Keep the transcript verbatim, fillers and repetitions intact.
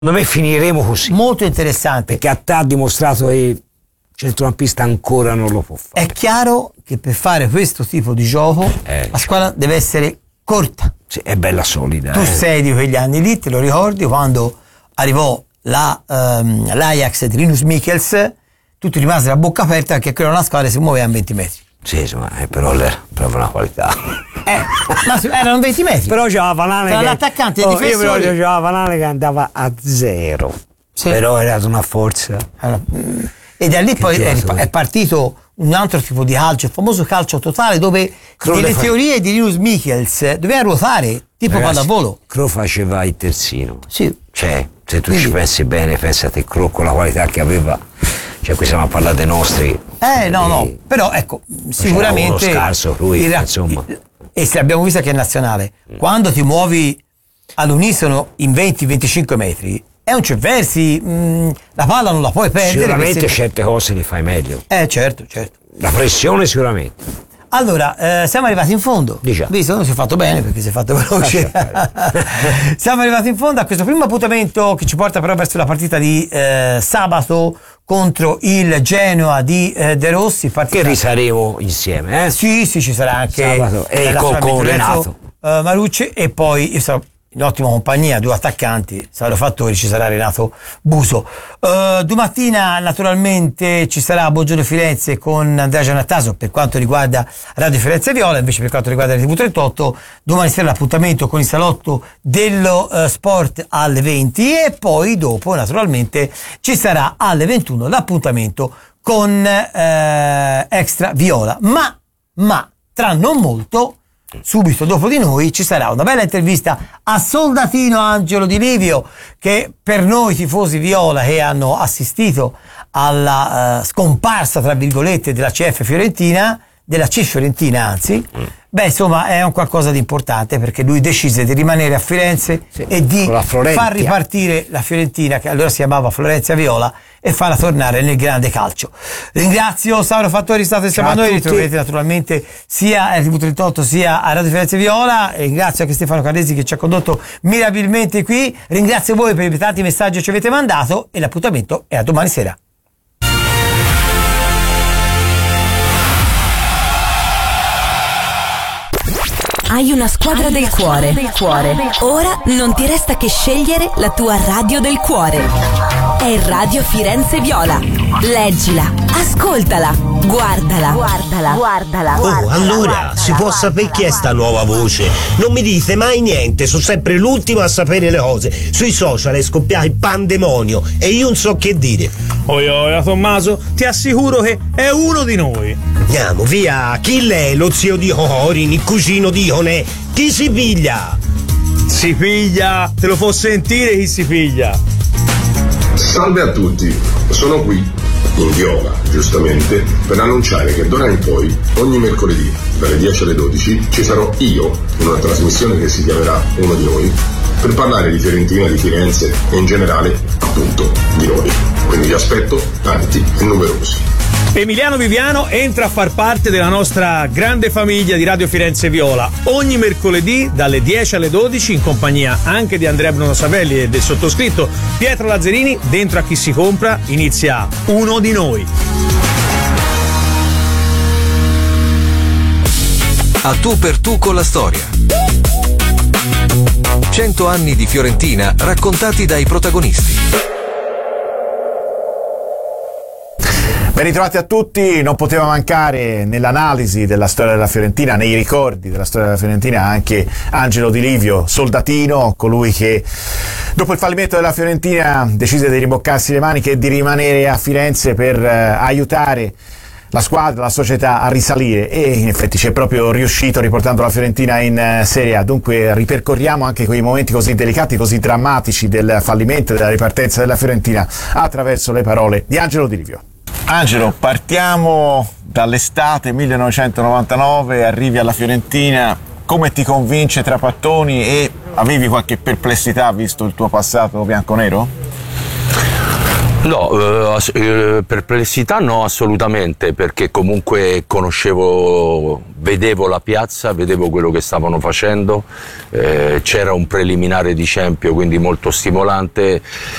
Secondo me finiremo così. Molto interessante. Perché Attà ha dimostrato che il centrocampista ancora non lo può fare. È chiaro che per fare questo tipo di gioco eh. la squadra deve essere corta. Sì, è bella solida. Tu eh. sei di quegli anni lì, te lo ricordi, quando arrivò la, um, l'Ajax di Rinus Michels, tutti rimasero a bocca aperta perché quella una squadra si muoveva a venti metri. Sì, insomma, eh, però era proprio una qualità. Eh, ma erano venti metri. Però c'era Vanane tra che... l'attaccante e il oh, difensore. Io però c'era Vanane che andava a zero. Sì. Però era una forza. Allora, e da lì che poi è, è partito un altro tipo di calcio, il famoso calcio totale, dove Crow nelle fa... teorie di Rinus Michels doveva ruotare tipo pallavolo. Crow faceva il terzino. Sì. Cioè, se tu Quindi... ci pensi bene, pensate Crow con la qualità che aveva. Cioè, qui stiamo a parlare dei nostri. Eh, no, no. Però ecco, sicuramente. Uno scarso, lui, il, insomma. E se abbiamo visto che è nazionale, mm. quando ti muovi all'unisono in venti venticinque metri, è un cerversi, mh, la palla non la puoi perdere. Sicuramente certe cose le fai meglio. Eh, certo, certo. La pressione sicuramente. Allora, eh, siamo arrivati in fondo. Diciamo. Visto, non si è fatto bene perché si è fatto veloce. Siamo arrivati in fondo a questo primo appuntamento che ci porta però verso la partita di eh, sabato contro il Genoa di eh, De Rossi. Partita... Che risaremo insieme, eh? Sì, sì, ci sarà anche sabato. E con, con Renato uh, Marucci, e poi io sarò in ottima compagnia, due attaccanti, Sauro Fattori, ci sarà Renato Buso. Uh, domattina naturalmente ci sarà Buongiorno Firenze con Andrea Giannattaso per quanto riguarda Radio Firenze Viola, invece per quanto riguarda la T V trentotto domani sera l'appuntamento con il salotto dello uh, sport alle venti, e poi dopo naturalmente ci sarà alle ventuno l'appuntamento con uh, Extra Viola, ma, ma tra non molto, subito dopo di noi, ci sarà una bella intervista a Soldatino Angelo Di Livio, che per noi tifosi viola che hanno assistito alla uh, scomparsa tra virgolette della C F Fiorentina, della C Fiorentina anzi, mm. beh insomma è un qualcosa di importante, perché lui decise di rimanere a Firenze sì, e di far ripartire la Fiorentina, che allora si chiamava Florenza Viola, e farla tornare nel grande calcio. Ringrazio Sauro Fattori, state insieme a noi, ritroverete naturalmente sia a T V trentotto sia a Radio Firenze Viola, e ringrazio anche Stefano Carresi che ci ha condotto mirabilmente qui, ringrazio voi per i tanti messaggi che ci avete mandato, e l'appuntamento è a domani sera. Hai una squadra del cuore. del cuore. Ora non ti resta che scegliere la tua radio del cuore. È Radio Firenze Viola. Leggila, ascoltala, guardala, guardala, guardala. Oh, allora, si può sapere chi è sta nuova voce? Non mi dite mai niente, sono sempre l'ultimo a sapere le cose. Sui social è scoppiato il pandemonio e io non so che dire. Oi, oi, Tommaso, ti assicuro che è uno di noi. Andiamo, via, chi l'è? Lo zio di Corin, il cugino di Ionè? Chi si piglia? Si piglia, te lo può sentire chi si piglia. Salve a tutti, sono qui, in Viola, giustamente, per annunciare che d'ora in poi, ogni mercoledì, dalle dieci alle dodici, ci sarò io, in una trasmissione che si chiamerà Uno di Noi, per parlare di Fiorentina, di Firenze e in generale, appunto, di noi. Quindi vi aspetto tanti e numerosi. Emiliano Viviano entra a far parte della nostra grande famiglia di Radio Firenze Viola ogni mercoledì dalle dieci alle dodici, in compagnia anche di Andrea Bruno Savelli e del sottoscritto Pietro Lazzarini. Dentro a Chi si compra inizia Uno di Noi. A tu per tu con la storia. Cento anni di Fiorentina raccontati dai protagonisti. Ben ritrovati a tutti. Non poteva mancare nell'analisi della storia della Fiorentina, nei ricordi della storia della Fiorentina, anche Angelo Di Livio, Soldatino, colui che dopo il fallimento della Fiorentina decise di rimboccarsi le maniche e di rimanere a Firenze per eh, aiutare la squadra, la società a risalire, e in effetti ci è proprio riuscito, riportando la Fiorentina in Serie A. Dunque ripercorriamo anche quei momenti così delicati, così drammatici del fallimento e della ripartenza della Fiorentina attraverso le parole di Angelo Di Livio. Angelo, partiamo dall'estate millenovecentonovantanove, arrivi alla Fiorentina, come ti convince Trapattoni, e avevi qualche perplessità visto il tuo passato bianconero? No, eh, ass- eh, perplessità no, assolutamente, perché comunque conoscevo, vedevo la piazza, vedevo quello che stavano facendo, eh, c'era un preliminare di Champions, quindi molto stimolante,